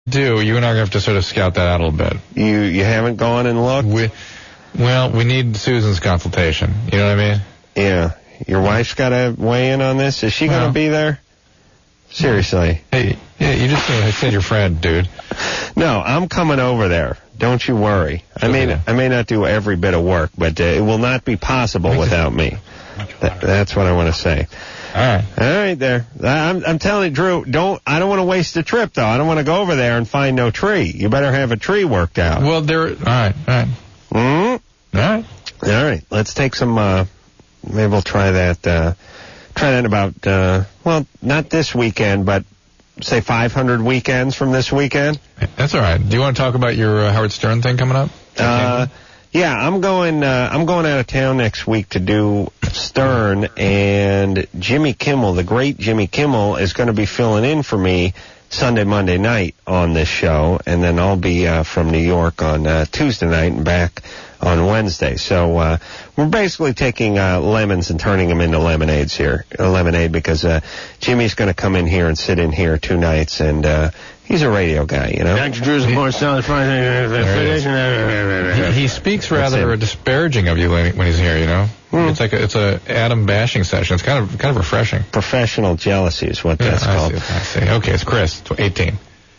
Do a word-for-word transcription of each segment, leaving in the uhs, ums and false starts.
do, you and I are going to have to sort of scout that out a little bit. You you haven't gone and looked? We, well, we need Susan's consultation. You know what I mean? Yeah. Your wife's got to weigh in on this? Is she well, going to be there? Seriously. Hey, yeah, you just uh, said your friend, dude. No, I'm coming over there. Don't you worry. I okay. may I may not do every bit of work, but uh, it will not be possible without me. Th- that's what I want to say. All right. All right, there. I'm, I'm telling you, Drew, don't, I don't want to waste the trip, though. I don't want to go over there and find no tree. You better have a tree worked out. Well, there, all right, all right. Mm-hmm. All right. All right. Let's take some, uh, maybe we'll try that, uh, try that about, uh, well, not this weekend, but say five hundred weekends from this weekend. That's all right. Do you want to talk about your uh, Howard Stern thing coming up? Uh, yeah, I'm going, uh, I'm going out of town next week to do Stern, and Jimmy Kimmel, the great Jimmy Kimmel, is going to be filling in for me Sunday, Monday night on this show, and then I'll be uh, from New York on uh, Tuesday night and back on Wednesday. So uh, we're basically taking uh, lemons and turning them into lemonades here, a lemonade, because uh, Jimmy's going to come in here and sit in here two nights, and uh, he's a radio guy, you know. Doctor Drew's more solid. He, he speaks rather disparaging of you when he's here, you know. Hmm. It's like a, it's a Adam bashing session. It's kind of kind of refreshing. Professional jealousy is what yeah, that's I called. See, I see. Okay, it's Chris, eighteen.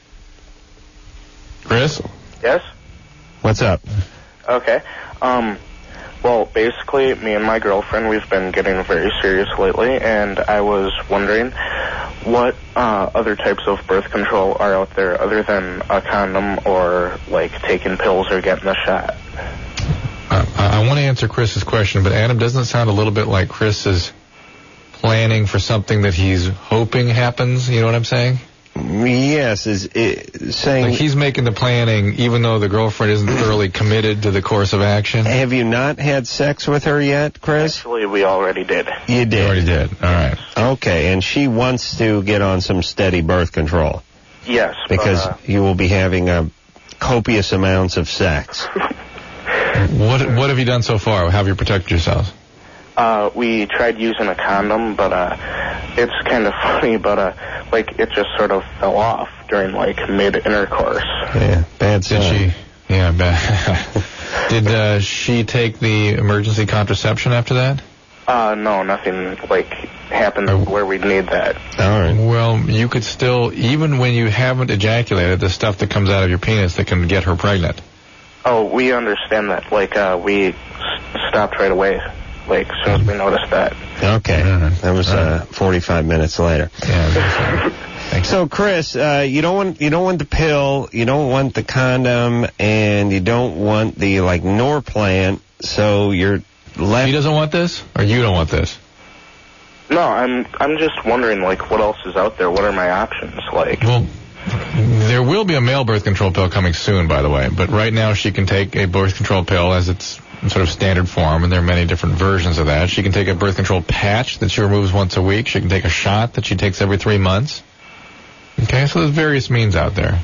Chris? Yes? What's up? Okay. Um, well, basically, me and my girlfriend, we've been getting very serious lately, and I was wondering what uh, other types of birth control are out there other than a condom or, like, taking pills or getting a shot. Uh, I want to answer Chris's question, but Adam, doesn't it sound a little bit like Chris is planning for something that he's hoping happens? You know what I'm saying? Yes, is it saying... Like he's making the planning even though the girlfriend isn't thoroughly committed to the course of action? Have you not had sex with her yet, Chris? Actually, we already did. You did? You already did, all right. Okay, and she wants to get on some steady birth control? Yes. Because but, uh, you will be having uh, copious amounts of sex. What what have you done so far? How have you protected yourselves? Uh, we tried using a condom, but uh, it's kind of funny, but uh, like it just sort of fell off during like mid-intercourse. Yeah, bad sign. Did she? Yeah, bad. Did uh, she take the emergency contraception after that? Uh, no, nothing like happened oh. where we'd need that. All right. Well, you could still, even when you haven't ejaculated, the stuff that comes out of your penis that can get her pregnant. Oh, we understand that. Like, uh, we s- stopped right away, like, as soon as we noticed that. Okay. Mm-hmm. That was uh, forty-five minutes later. Yeah. So, Chris, uh, you don't want you don't want the pill, you don't want the condom, and you don't want the, like, Norplant, so you're left... He doesn't want this? Or you don't want this? No, I'm I'm just wondering, like, what else is out there? What are my options, like? Well... There will be a male birth control pill coming soon, by the way, but right now she can take a birth control pill as its sort of standard form, and there are many different versions of that. She can take a birth control patch that she removes once a week. She can take a shot that she takes every three months. Okay, so there's various means out there.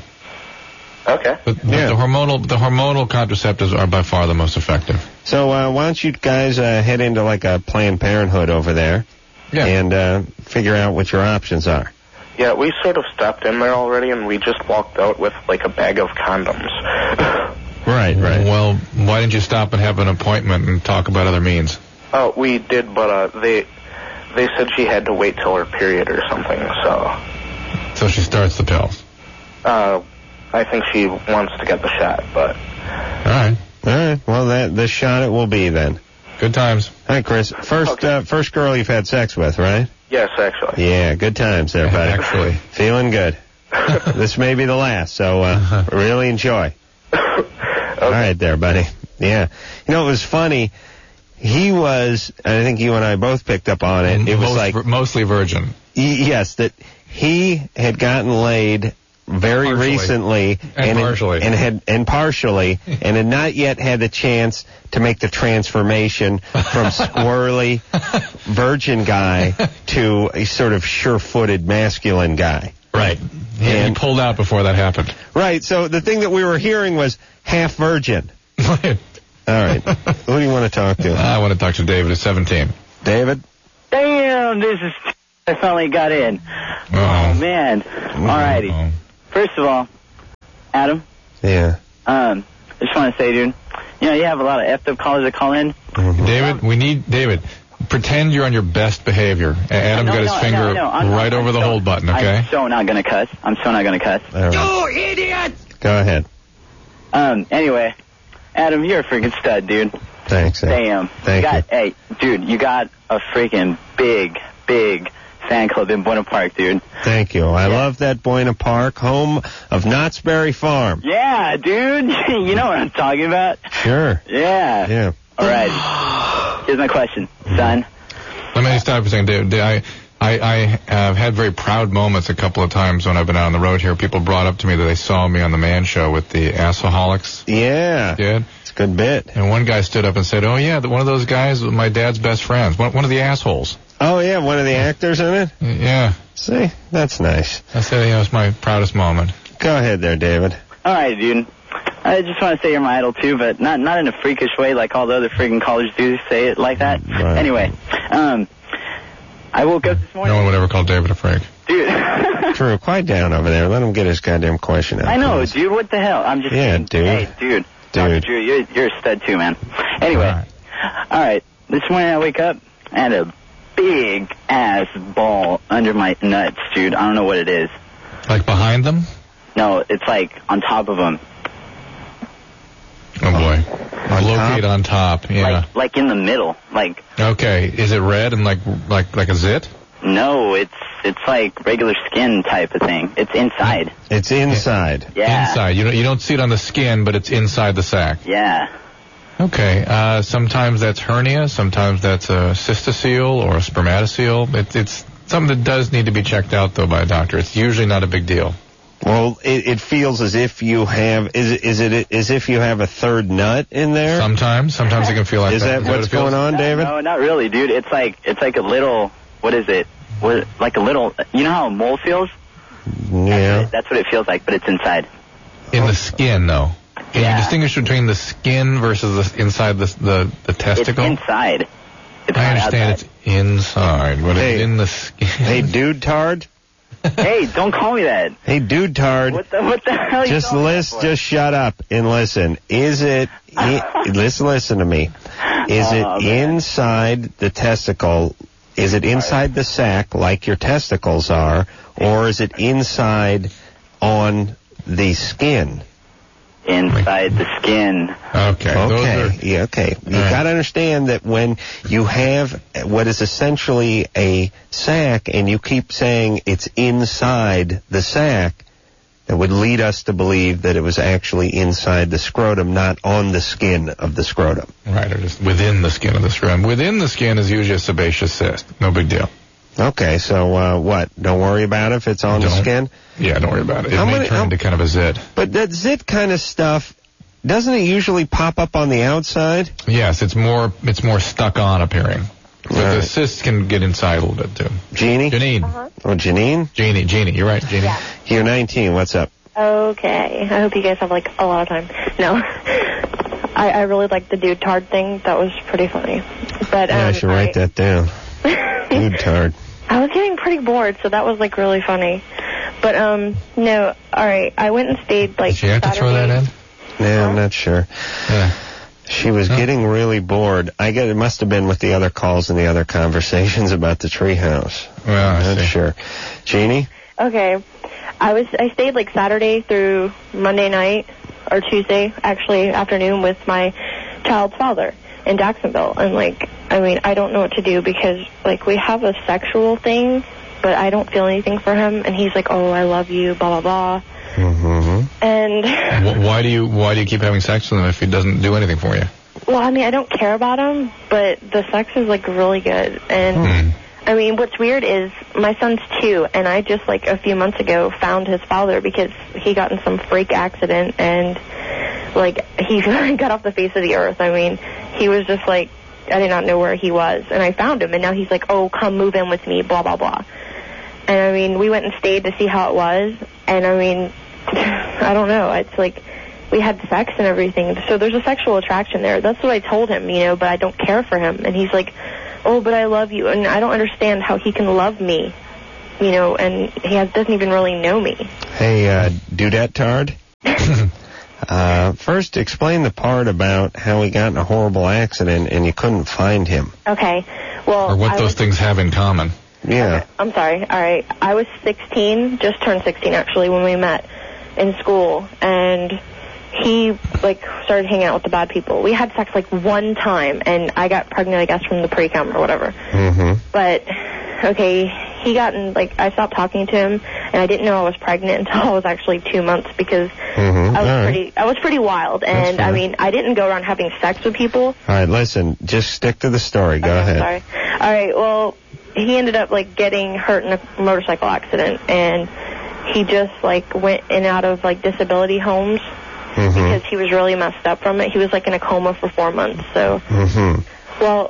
Okay. But, but yeah. the hormonal the hormonal contraceptives are by far the most effective. So uh, why don't you guys uh, head into like a Planned Parenthood over there yeah. and uh, figure out what your options are. Yeah, we sort of stopped in there already, and we just walked out with, like, a bag of condoms. Right, right. Well, why didn't you stop and have an appointment and talk about other means? Oh, we did, but uh, they they said she had to wait till her period or something, so... So she starts the pills? Uh, I think she wants to get the shot, but... All right. All right, well, that the shot it will be then. Good times. All right, Chris, first, okay. uh, first girl you've had sex with, right? Yes, actually. Yeah, good times there, buddy. Actually. Feeling good. This may be the last, so uh, really enjoy. Okay. All right there, buddy. Yeah. You know, it was funny. He was, and I think you and I both picked up on it. It was Most, like... Mostly virgin. He, yes, that he had gotten laid very partially. recently. And, and partially. Had, and, had, and partially. and had not yet had the chance to make the transformation from squirrely virgin guy to a sort of sure-footed masculine guy. Right. Yeah, And- he pulled out before that happened. Right, so the thing that we were hearing was half virgin. Right. All right. Who do you want to talk to? I want to talk to David at seventeen. David? Damn, this is... I finally got in. Oh, man. All righty. Oh. First of all, Adam? Yeah. Um, I just want to say, dude, you know, you have a lot of effed up callers that call in. Mm-hmm. David, we need, David, pretend you're on your best behavior. Adam no, got his no, finger no, no, I'm, right I'm, over I'm the so, hold button, okay? I'm so not going to cuss. I'm so not going to cuss. All right. You idiot! Go ahead. Um, anyway, Adam, you're a freaking stud, dude. Thanks. Ed. Damn. Thank you. Got, you. Hey, dude, you got a freaking big, big fan club in Buena Park, dude. Thank you. I Yeah. love that Buena Park, home of Knott's Berry Farm. Yeah, dude. You know what I'm talking about. Sure. Yeah. Yeah. All right. Here's my question, son. Let me stop for a second, David. I, I, I have had very proud moments a couple of times when I've been out on the road here. People brought up to me that they saw me on the Man Show with the Assholics. Yeah. Did. It's a good bit. And one guy stood up and said, oh, yeah, one of those guys was my dad's best friends. One, one of the assholes. Oh, yeah, one of the actors in it? Yeah. See, that's nice. I said, yeah, it was my proudest moment. Go ahead there, David. All right, dude. I just want to say you're my idol, too, but not not in a freakish way like all the other freaking callers do say it like that. Right. Anyway, um, I woke up this morning. No one would ever call David a freak. Dude. Drew, quiet down over there. Let him get his goddamn question out. I know, please. dude. What the hell? I'm just Yeah, kidding. dude. Hey, dude. Dude. Doctor Drew, you're, you're a stud, too, man. Anyway. All right. All right. This morning I wake up and a big ass ball under my nuts, dude. I don't know what it is. Like behind them? No, it's like on top of them. Oh, boy. On Locate top? on top, yeah. Like like in the middle. Like Okay. Is it red and like like like a zit? no, it's it's like regular skin type of thing. It's inside. It's inside. Yeah. Inside. You don't you don't see it on the skin, but it's inside the sac. Yeah. Okay. Uh, sometimes that's hernia. Sometimes that's a cystocele or a spermatocele. It, it's something that does need to be checked out, though, by a doctor. It's usually not a big deal. Well, it, it feels as if you have, is it, is it as if you have a third nut in there? Sometimes. Sometimes it can feel like Is that. that what's it feels? going on, David? No, not really, dude. It's like it's like a little. What is it? What, like a little. You know how a mole feels? Yeah. That's what it feels like, but it's inside. In the skin, though. Can Yeah. you distinguish between the skin versus the inside the the, the testicle? It's inside. It's I not understand outside. it's inside, but Hey. it's in the skin. Hey, dude tard. Hey, don't call me that. Hey, dude tard. What the what the hell? Are you Just calling me that listen, for? just shut up and listen. Is it, i- let's listen to me. Is it Oh, man. inside the testicle? Is it inside the sac like your testicles are, or is it inside on the skin? Inside the skin. Okay. Those Okay, are, yeah, okay. You All right. got to understand that when you have what is essentially a sac and you keep saying it's inside the sac, that would lead us to believe that it was actually inside the scrotum, not on the skin of the scrotum. right, or just within the skin of the scrotum. Within the skin is usually a sebaceous cyst. No big deal. Okay, so uh, what? Don't worry about it if it's on the Don't. skin? Yeah, don't worry about it. It How may many- turn how- into kind of a zit. But that zit kind of stuff, doesn't it usually pop up on the outside? Yes, it's more it's more stuck on appearing. But All the right. cysts can get inside a little bit too. Jeannie? Janine, Oh, Janine? Jeannie, Jeannie, you're right, Jeannie. Yeah. You're nineteen. What's up? Okay. I hope you guys have, like, a lot of time. No. I, I really like the dude tard thing. That was pretty funny. But, um, Yeah, I should write I, that down. Dude tard. I was getting pretty bored, so that was, like, really funny. But, um, no, all right. I went and stayed, like, Did she have to throw that Saturday- in? Yeah, I'm not sure. Yeah. She was Huh? getting really bored. I get it must have been with the other calls and the other conversations about the treehouse. Well, I I'm not see. sure. Jeannie? Okay. I was I stayed like Saturday through Monday night or Tuesday actually afternoon with my child's father in Jacksonville, and like I mean I don't know what to do because like we have a sexual thing, but I don't feel anything for him, and he's like, oh, I love you, blah blah blah, Mm-hmm. and Wh- Why do you why do you keep having sex with him if he doesn't do anything for you? well I mean I don't care about him, but the sex is like really good, and. Hmm. I mean, what's weird is my son's two, and I just, like, a few months ago found his father because he got in some freak accident, and, like, he got off the face of the earth. I mean, he was just, like, I did not know where he was, and I found him, and now he's like, oh, come move in with me, blah, blah, blah. And, I mean, we went and stayed to see how it was, and, I mean, I don't know. It's, like, we had sex and everything, so there's a sexual attraction there. That's what I told him, you know, but I don't care for him. And he's like, oh, but I love you, and I don't understand how he can love me, you know, and he has, doesn't even really know me. Hey, uh, Dudette Tard? uh, first, explain the part about how he got in a horrible accident and you couldn't find him. Okay. Well, Or what I those was, things have in common. Yeah. Okay, I'm sorry. All right. I was sixteen, just turned sixteen actually, when we met in school, and he like started hanging out with the bad people. We had sex like one time, and I got pregnant, I guess, from the pre-cum or whatever. Mm-hmm. But okay, he got in like I stopped talking to him, and I didn't know I was pregnant until I was actually two months because Mm-hmm. I was All right. pretty I was pretty wild, and fair. I mean I didn't go around having sex with people. All right, listen, just stick to the story. Go Okay, ahead. Sorry. All right. Well, he ended up like getting hurt in a motorcycle accident, and he just like went in and out of like disability homes Mm-hmm. because he was really messed up from it. He was like in a coma for four months. So, Mm-hmm. well,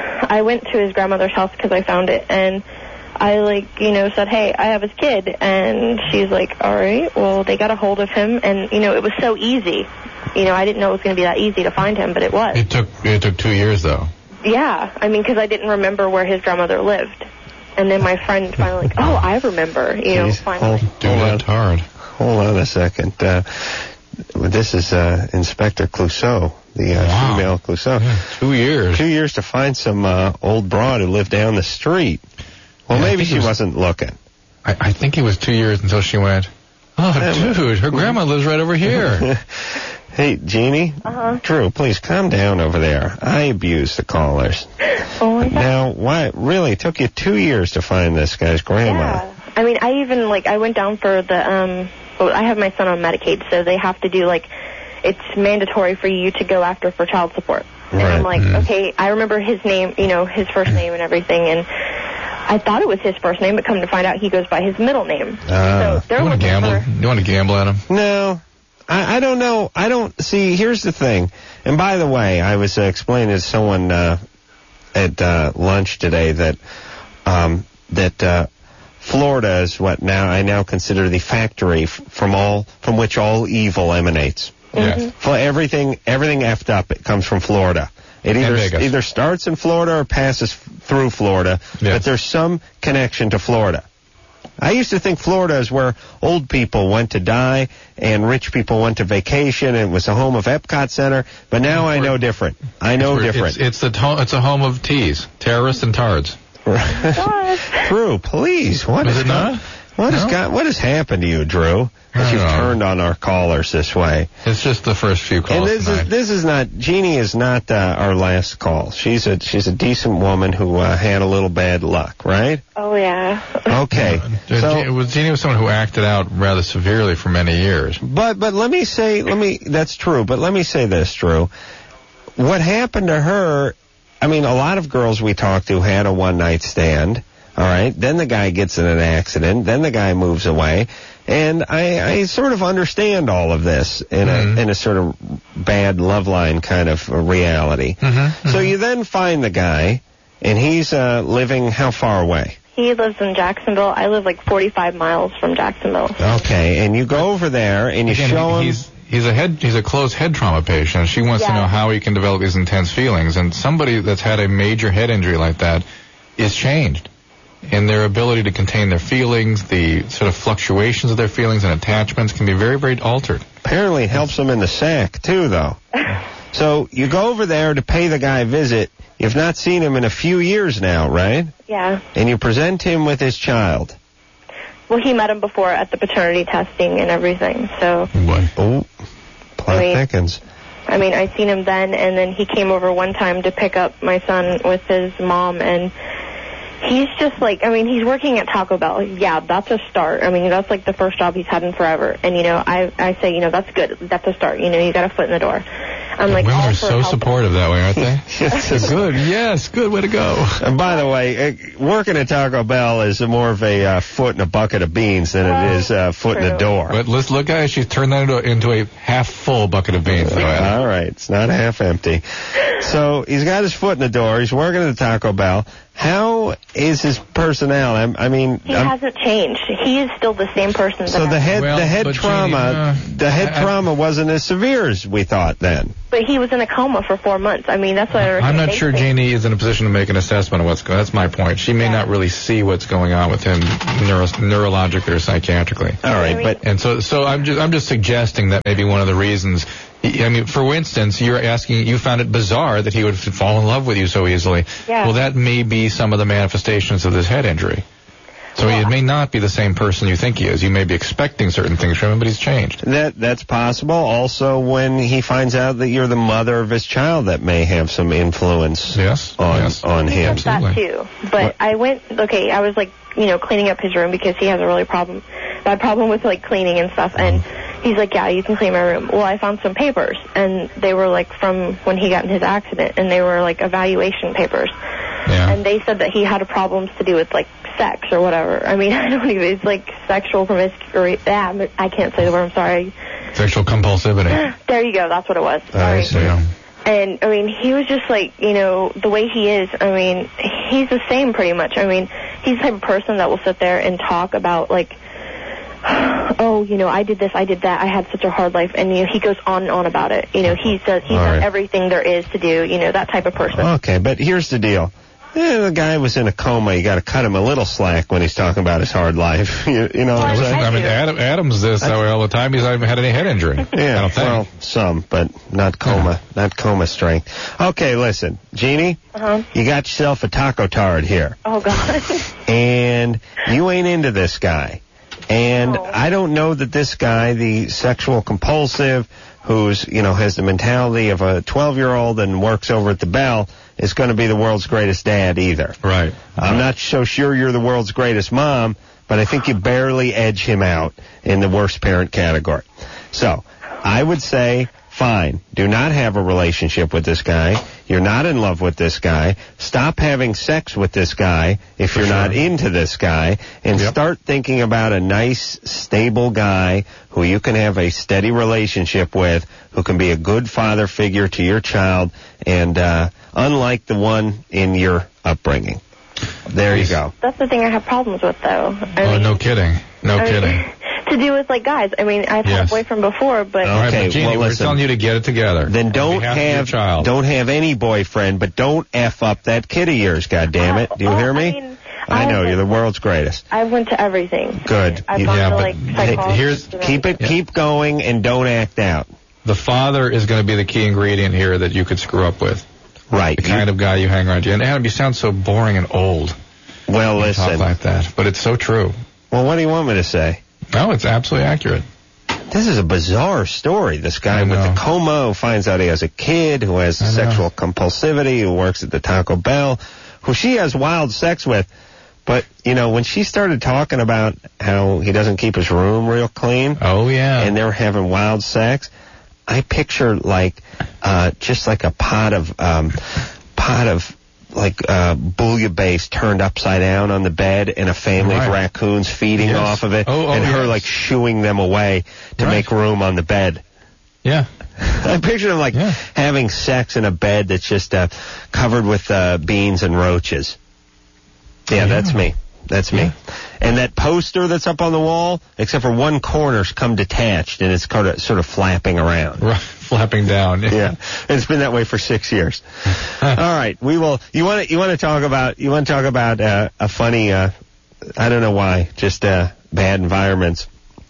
I went to his grandmother's house because I found it, and I like you know said, hey, I have his kid, and she's like, all right. Well, they got a hold of him, and you know it was so easy. You know, I didn't know it was going to be that easy to find him, but it was. It took it took two years though. Yeah, I mean, because I didn't remember where his grandmother lived. And then my friend finally, like, oh, I remember, you know, Jeez, finally. hold, Do hold on. that hard. Hold on a second. Uh, this is uh, Inspector Clouseau, the uh, Wow. female Clouseau. Yeah, two years. Two years to find some uh, old broad who lived down the street. Well, Yeah, I maybe think she it was- wasn't looking. I, I think it was two years until she went, oh, Yeah, dude, her grandma lives right over here. Hey, Jeannie. Uh-huh. Drew, please calm down over there. I abuse the callers. Oh, my God. Now, why? Really, it took you two years to find this guy's grandma. Yeah. I mean, I even, like, I went down for the, um, well, I have my son on Medicaid, so they have to do, like, it's mandatory for you to go after for child support. And I'm Right. like, Mhm. okay, I remember his name, you know, his first name and everything, and I thought it was his first name, but come to find out he goes by his middle name. Ah. so they're You want to looking gamble? for... You want to gamble at him? No, I, I don't know. I don't see. Here's the thing. And by the way, I was uh, explaining to someone uh, at uh, lunch today that um, that uh, Florida is what now I now consider the factory f- from all from which all evil emanates. Yes. For everything, everything effed up, it comes from Florida. It either Vegas. either starts in Florida or passes f- through Florida, Yes. but there's some connection to Florida. I used to think Florida is where old people went to die and rich people went to vacation, and it was the home of Epcot Center, but now I know different. I know It's- different. It's, it's, the to- it's a home of teas, terrorists and tards. Drew, please, what Is is it not? What has No? got? What has happened to you, Drew? That I you've don't know. turned on our callers this way. It's just the first few And calls this tonight. is this is not Jeannie is not uh, our last call. She's a she's a decent woman who uh, had a little bad luck, right? Oh, yeah. Okay. Uh, So, Jeannie, was, Jeannie was someone who acted out rather severely for many years. but but let me say let me that's true. But let me say this, Drew. What happened to her? I mean, a lot of girls we talked to had a one night stand. All right. Then the guy gets in an accident. Then the guy moves away. And I, I sort of understand all of this in Mhm. a in a sort of bad love line kind of a reality. Mm-hmm. So you then find the guy, and he's uh, living how far away? He lives in Jacksonville. I live like forty-five miles from Jacksonville. Okay, and you go over there and you Again, show him. he's he's a head he's a closed head trauma patient. She wants to Yeah. know how he can develop these intense feelings, and somebody that's had a major head injury like that is changed in their ability to contain their feelings. The sort of fluctuations of their feelings and attachments can be very, very altered. Apparently, it helps him in the sack too, though. So you go over there to pay the guy a visit. You've not seen him in a few years now, right? Yeah. And you present him with his child. Well, he met him before at the paternity testing and everything, so... What? Oh, plot I mean- thickens. I mean, I seen him then, and then he came over one time to pick up my son with his mom, and he's just like, I mean, he's working at Taco Bell. Yeah, that's a start. I mean, that's like the first job he's had in forever. And, you know, I I say, you know, that's good. That's a start. You know, you got a foot in the door. I'm like, Women all are for so helping. supportive that way, aren't they? Yes. Good. Yes. Good way to go. And by the way, uh, working at Taco Bell is more of a uh, foot in a bucket of beans than Well, it is a uh, foot in a true. door. But let's look at it. She's turned that into a, into a half full bucket of beans. Though, Adam. All right, it's not half empty. So he's got his foot in the door. He's working at the Taco Bell. How is his personality? I, I mean, He I'm, hasn't changed. He is still the same person. so that the head, Well, the head but trauma, Jeannie, uh, the head I- I- trauma wasn't as severe as we thought then. But he was in a coma for four months. I mean, that's what I I'm not sure Jeannie is in a position to make an assessment of what's going on. That's my point. She may Yeah. not really see what's going on with him neuro- neurologically or psychiatrically. All right, but And so, so I'm just, I'm just suggesting that maybe one of the reasons. I mean, for instance, you're asking, you found it bizarre that he would f- fall in love with you so easily. Yeah. Well, that may be some of the manifestations of this head injury. So he may not be the same person you think he is. You may be expecting certain things from him, but he's changed. that that's possible. Also, when he finds out that you're the mother of his child, that may have some influence Yes. on yes. on him. that Absolutely. too. But I went, okay, I was like, you know, cleaning up his room because he has a really problem, bad problem with like cleaning and stuff. And he's like, yeah, you can clean my room. Well, I found some papers, and they were like from when he got in his accident, and they were like evaluation papers. Yeah. And they said that he had problems to do with like sex or whatever. I mean, I don't even, it's like sexual promiscuity. Yeah, I can't say the word, I'm sorry. Sexual compulsivity. There you go, that's what it was. I Sorry. see. Yeah. And, I mean, he was just like, you know, the way he is, I mean, he's the same pretty much. I mean, he's the type of person that will sit there and talk about, like, oh, you know, I did this, I did that, I had such a hard life, and, you know, he goes on and on about it. You know, he says he's All done right. everything there is to do, you know, that type of person. Okay, but here's the deal. Eh, the guy was in a coma. You got to cut him a little slack when he's talking about his hard life. you, you know what I'm Well, saying? I mean, Adam, Adam's this that way all the time. He's not even had any head injury. I Yeah, don't think. well, some, but not coma, not coma strength. Okay, listen, Jeannie, Uh-huh. you got yourself a taco tard here, Oh, God. and you ain't into this guy. And No. I don't know that this guy, the sexual compulsive, who's, you know, has the mentality of a twelve-year-old and works over at the Bell, is going to be the world's greatest dad either. Right. I'm not so sure you're the world's greatest mom, but I think you barely edge him out in the worst parent category. So, I would say, fine, do not have a relationship with this guy. You're not in love with this guy. Stop having sex with this guy if you're sure. not into this guy, and Yep. start thinking about a nice, stable guy who you can have a steady relationship with, who can be a good father figure to your child, and uh, unlike the one in your upbringing. There you go. That's the thing I have problems with, though. I Oh, mean, no kidding. No I mean, kidding. to do with, like, guys. I mean, I've had Yes. a boyfriend before, but... All right, Okay, but Jeannie, well, we're listen. telling you to get it together. Then On don't behalf of your have child. don't have any boyfriend, but don't f up that kid of yours. God damn it! Do you Oh, hear I me? mean, I know I- you're the world's greatest. I went to everything. Good. I've You- gone Yeah, to, but like, hey, psychologists here's- and Keep it, everything. keep going, and don't act out. The father is going to be the key ingredient here that you could screw up with. Right. The kind of guy you hang around. And Adam, you sound so boring and old. Well, when you talk listen. like that, but it's so true. Well, what do you want me to say? No, it's absolutely accurate. This is a bizarre story. This guy I with the know. coma who finds out he has a kid who has I know. sexual compulsivity, who works at the Taco Bell, who she has wild sex with. But, you know, when she started talking about how he doesn't keep his room real clean, Oh yeah. and they're having wild sex, I picture like uh just like a pot of um pot of like uh bouillabaisse turned upside down on the bed, and a family Right. of raccoons feeding Yes. off of it, Oh, oh, and her yes. like shooing them away to Right. make room on the bed. yeah. I picture them like Yeah. having sex in a bed that's just uh covered with uh beans and roaches. Yeah, Yeah. that's me. That's me. Yeah. And that poster that's up on the wall, except for one corner's come detached, and it's kind of sort of flapping around. Right. Flapping down. Yeah, it's been that way for six years. All right, we will. You want to? You want to talk about? You want to talk about uh, a funny? Uh, I don't know why. Just uh, bad environments.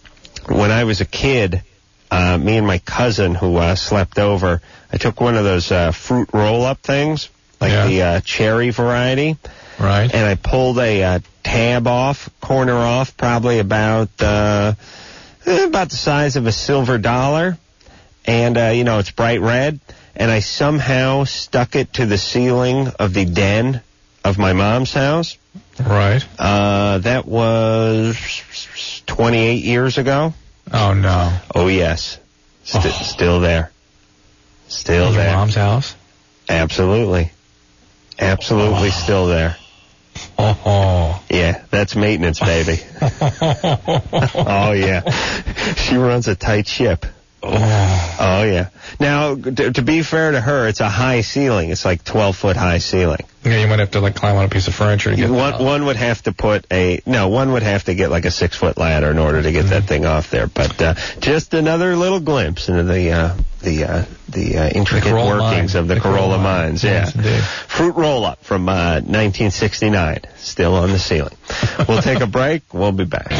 When I was a kid, uh, me and my cousin who uh, slept over, I took one of those uh, fruit roll-up things, like Yeah. the uh, cherry variety, Right. and I pulled a uh, tab off, corner off, probably about uh, eh, about the size of a silver dollar. And, uh, you know, it's bright red, and I somehow stuck it to the ceiling of the den of my mom's house. Right. Uh, that was twenty-eight years ago. Oh no. Oh, yes. St- Oh. Still there. Still In your there. mom's house. Absolutely. Absolutely Oh. still there. Oh. oh. Yeah, that's maintenance, baby. Oh, yeah. She runs a tight ship. Oh. Oh, yeah. Now, to, to be fair to her, it's a high ceiling. It's like twelve foot high ceiling. Yeah, you might have to like climb on a piece of furniture to get one. One would have to put a no. One would have to get like a six foot ladder in order to get mm-hmm. that thing off there. But uh, just another little glimpse into the uh, the uh, the uh, intricate the workings mine. of the, the Corolla, Corolla mines. Yes, yeah, indeed. Fruit roll up from uh, nineteen sixty-nine, still on the ceiling. We'll take a break. We'll be back.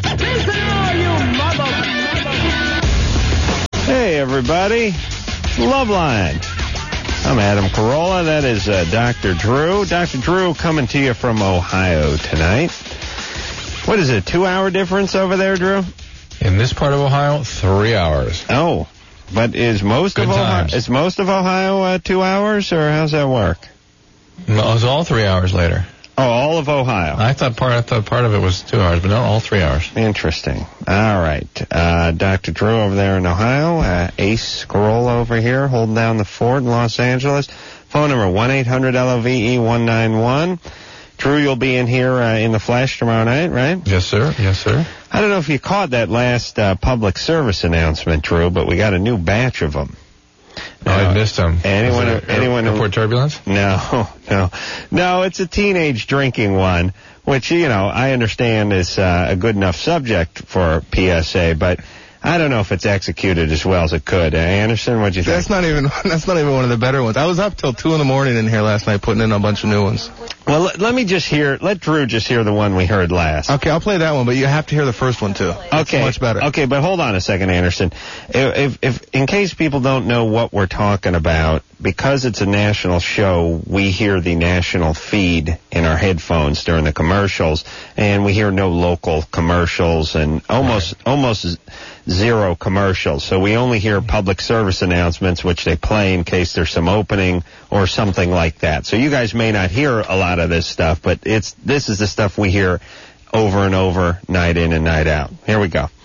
Hey everybody, Loveline. I'm Adam Carolla. That is uh, Doctor Drew. Doctor Drew coming to you from Ohio tonight. What is it, two-hour difference over there, Drew? In this part of Ohio, three hours. Oh, but is most Good of Ohio times. is most of Ohio uh, two hours, or how's that work? No, it was all three hours later. Oh, all of Ohio. I thought part I thought part of it was two hours, but no, all three hours. Interesting. All right. Uh, Doctor Drew over there in Ohio. Uh, Ace Corolla over here holding down the fort in Los Angeles. Phone number one eight hundred L O V E one nine one. Drew, you'll be in here uh, in the flesh tomorrow night, right? Yes, sir. Yes, sir. I don't know if you caught that last uh, public service announcement, Drew, but we got a new batch of them. Oh, I missed them. Anyone, Air, anyone airport who, turbulence? No, no, no. It's a teenage drinking one, which you know I understand is uh, a good enough subject for P S A, but I don't know if it's executed as well as it could. Uh, Anderson, what'd you think? That's not even that's not even one of the better ones. I was up till two in the morning in here last night putting in a bunch of new ones. Well, let, let me just hear. Let Drew just hear the one we heard last. Okay, I'll play that one, but you have to hear the first one too. It's okay, much better. Okay, but hold on a second, Anderson. If, if, if in case people don't know what we're talking about, because it's a national show, we hear the national feed in our headphones during the commercials, and we hear no local commercials and almost right. almost zero commercials. So we only hear public service announcements, which they play in case there's some opening or something like that. So you guys may not hear a lot of this stuff, but it's this is the stuff we hear over and over, night in and night out. Here we go.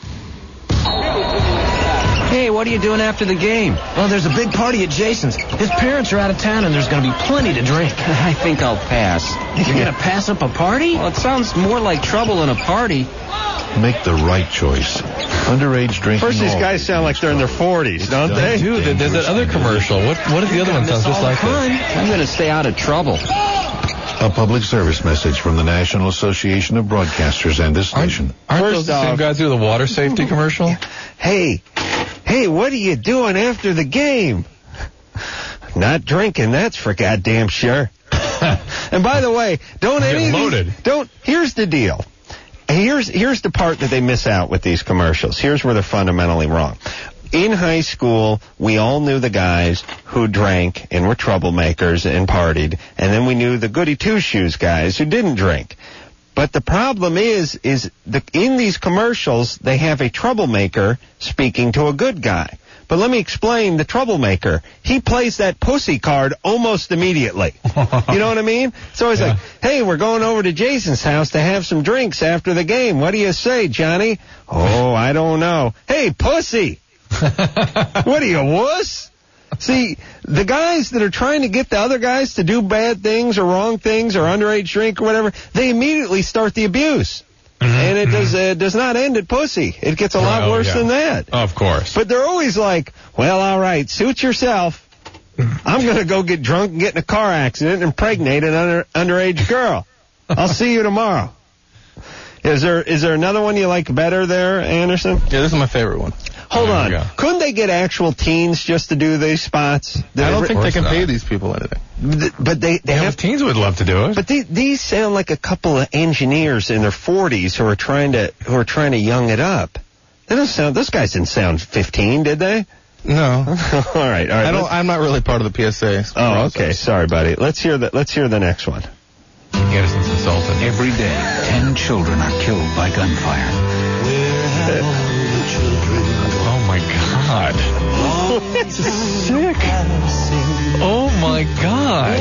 Hey, what are you doing after the game? Well, there's a big party at Jason's. His parents are out of town, and there's going to be plenty to drink. I think I'll pass. You're going to pass up a party? Well, it sounds more like trouble than a party. Make the right choice. Underage drinking. First, these guys sound like they're in their forties, don't they? Dude, there's that other commercial. What What is the other one? Sounds just like this. I'm going to stay out of trouble. A public service message from the National Association of Broadcasters and this station. Aren't, aren't First those the off, same guys who do the water safety commercial? Hey, hey, what are you doing after the game? Not drinking, that's for goddamn sure. And by the way, don't any of these, don't, here's the deal. Here's, here's the part that they miss out with these commercials. Here's where they're fundamentally wrong. In high school, we all knew the guys who drank and were troublemakers and partied, and then we knew the goody two-shoes guys who didn't drink. But the problem is, is the, in these commercials, they have a troublemaker speaking to a good guy. But let me explain the troublemaker. He plays that pussy card almost immediately. You know what I mean? So he's yeah. like, hey, we're going over to Jason's house to have some drinks after the game. What do you say, Johnny? Oh, I don't know. Hey, pussy. What are you, wuss? See, the guys that are trying to get the other guys to do bad things or wrong things or underage drink or whatever, they immediately start the abuse. Mm-hmm. And it does uh, does not end at pussy. It gets a lot oh, worse yeah. than that. Of course. But they're always like, well, all right, suit yourself. I'm going to go get drunk and get in a car accident and impregnate an under, underage girl. I'll see you tomorrow. Is there is there another one you like better there, Anderson? Yeah, this is my favorite one. Hold on. Couldn't they get actual teens just to do these spots? I don't think they can pay these people anything. But they, they yeah, have... teens would love to do it. But these, these sound like a couple of engineers in their forties who are trying to who are trying to young it up. They don't sound... Those guys didn't sound fifteen, did they? No. all right, all right. I don't, I'm not really part of the P S A. Oh, process. okay. Sorry, buddy. Let's hear the, let's hear the next one. Anderson's insulted. Every day, ten children are killed by gunfire. Oh, my God. This is sick. Oh, my God.